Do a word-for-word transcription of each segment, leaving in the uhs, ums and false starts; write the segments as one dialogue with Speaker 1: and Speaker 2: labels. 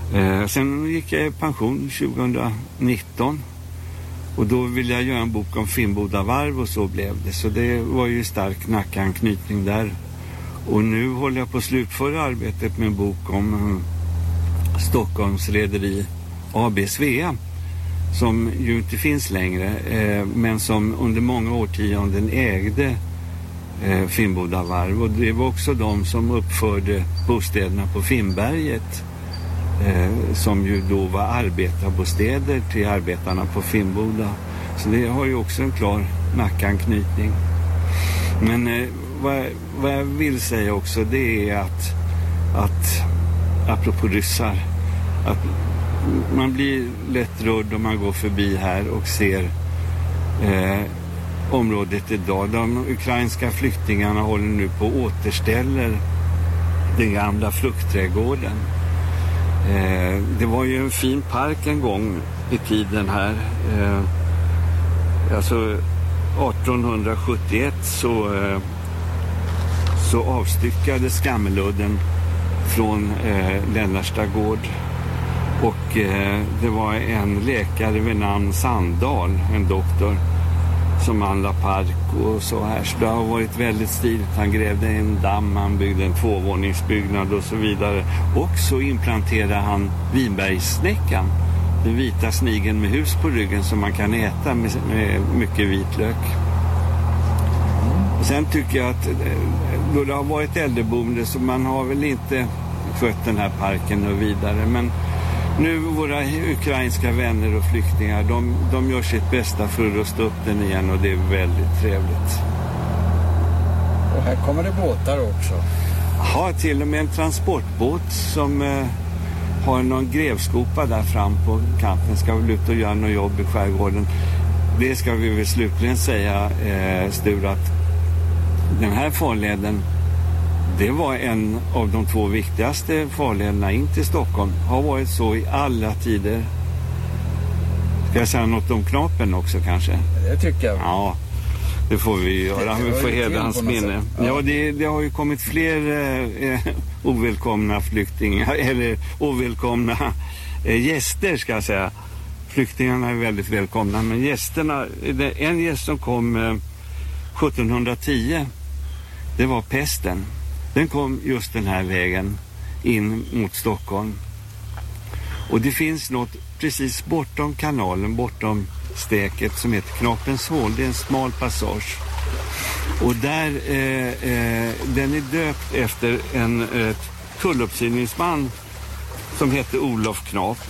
Speaker 1: Eh, sen gick jag i pension tjugonitton och då ville jag göra en bok om Finnboda varv och så blev det. Så det var ju stark nackanknytning där. Och nu håller jag på att slutföra arbetet med en bok om um, Stockholms rederi A B Svea som ju inte finns längre eh, men som under många årtionden ägde eh, Finnboda varv och det var också de som uppförde bostäderna på Finnberget eh, som ju då var arbetarbostäder till arbetarna på Finnboda. Så det har ju också en klar nackanknytning. Men eh, vad, vad jag vill säga också det är att, att apropå ryssar, att man blir lätt rörd om man går förbi här och ser eh, området idag. De ukrainska flyktingarna håller nu på att återställa den gamla fruktträdgården. Eh, det var ju en fin park en gång i tiden här. Eh, alltså artonhundrasjuttioett så, eh, så avstyckades Gammeludden från eh, Lennarsta gård. Och eh, det var en läkare vid namn Sandahl, en doktor, som anlade park och så här. Så det har varit väldigt stiligt. Han grävde en damm, han byggde en tvåvåningsbyggnad och så vidare. Och så implanterade han vinbergssnäckan, den vita snigeln med hus på ryggen som man kan äta med, med mycket vitlök. Och sen tycker jag att då det har varit äldreboende så man har väl inte skött den här parken och vidare. Men nu våra ukrainska vänner och flyktingar, de, de gör sitt bästa för att rusta upp den igen och det är väldigt trevligt.
Speaker 2: Och här kommer det båtar också.
Speaker 1: Ja, till och med en transportbåt som eh, har någon grävskopa där fram på kanten. Ska väl ut och göra något jobb i skärgården. Det ska vi väl slutligen säga, eh, Sture, att den här farleden, det var en av de två viktigaste farlederna in till Stockholm. Har varit så i alla tider. Ska jag säga något om Knapen också kanske?
Speaker 2: Det tycker jag.
Speaker 1: Ja, det får vi göra. Vi får hedra hans minne. Ja, ja det, det har ju kommit fler eh, ovälkomna flyktingar, eller ovälkomna eh, gäster ska jag säga. Flyktingarna är väldigt välkomna, men gästerna, en gäst som kom eh, sjuttonhundratio, det var pesten. Den kom just den här vägen in mot Stockholm. Och det finns något precis bortom kanalen, bortom stäket som heter Knapens hål. Det är en smal passage. Och där, eh, eh, den är döpt efter en eh, tulluppsyningsman som hette Olof Knap.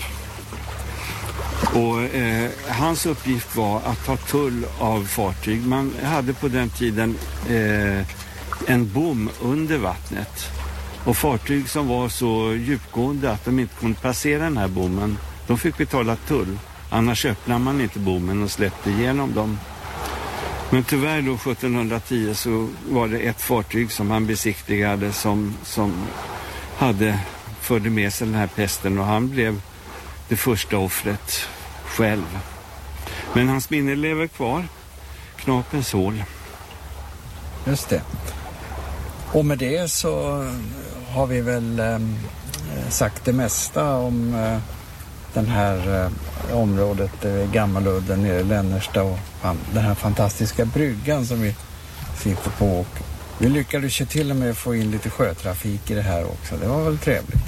Speaker 1: Och eh, hans uppgift var att ta tull av fartyg. Man hade på den tiden eh, en bom under vattnet. Och fartyg som var så djupgående att de inte kunde passera den här bommen, de fick betala tull. Annars öppnade man inte bommen och släppte igenom dem. Men tyvärr då sjuttonhundratio så var det ett fartyg som han besiktigade som, som hade förde med sig den här pesten och han blev det första offret själv. Men hans minne lever kvar. Knapens hål.
Speaker 2: Just det. Och med det så har vi väl eh, sagt det mesta om eh, den här eh, området, eh, Gammaludden nere i Lennarsta och fan, den här fantastiska bryggan som vi sitter på. Och vi lyckades ju till och med få in lite sjötrafik i det här också. Det var väl trevligt.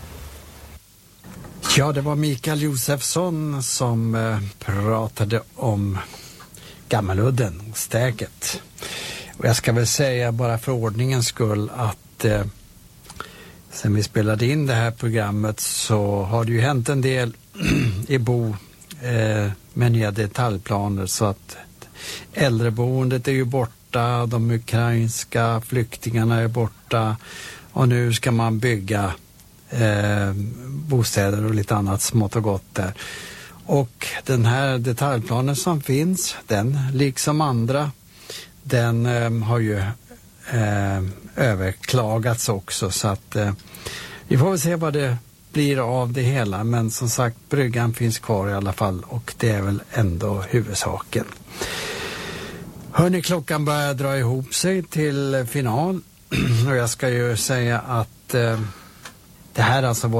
Speaker 2: Ja, det var Mikael Josefsson som eh, pratade om Gammaludden och stäket. Och jag ska väl säga bara för ordningens skull att eh, sen vi spelade in det här programmet så har det ju hänt en del i Bo eh, med nya detaljplaner så att äldreboendet är ju borta, de ukrainska flyktingarna är borta och nu ska man bygga eh, bostäder och lite annat smått och gott där. Och den här detaljplanen som finns, den liksom andra, den eh, har ju eh, överklagats också så att eh, vi får väl se vad det blir av det hela, men som sagt bryggan finns kvar i alla fall och det är väl ändå huvudsaken. Hörrni, klockan börjar dra ihop sig till final och jag ska ju säga att eh, det här alltså var